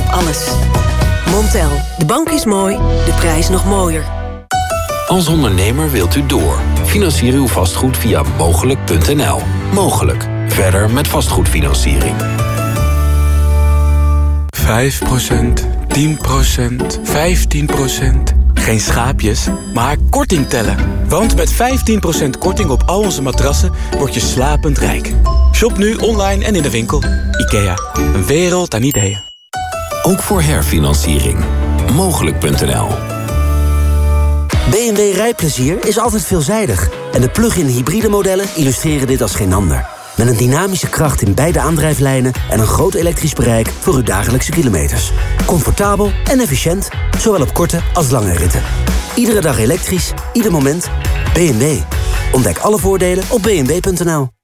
op alles. Montel, de bank is mooi, de prijs nog mooier. Als ondernemer wilt u door. Financier uw vastgoed via Mogelijk.nl. Mogelijk. Verder met vastgoedfinanciering. 5%, 10%, 15%. Geen schaapjes, maar korting tellen. Want met 15% korting op al onze matrassen word je slapend rijk. Shop nu online en in de winkel. IKEA, een wereld aan ideeën. Ook voor herfinanciering. Mogelijk.nl. BMW rijplezier is altijd veelzijdig. En de plug-in hybride modellen illustreren dit als geen ander. Met een dynamische kracht in beide aandrijflijnen en een groot elektrisch bereik voor uw dagelijkse kilometers. Comfortabel en efficiënt, zowel op korte als lange ritten. Iedere dag elektrisch, ieder moment. BMW. Ontdek alle voordelen op bmw.nl.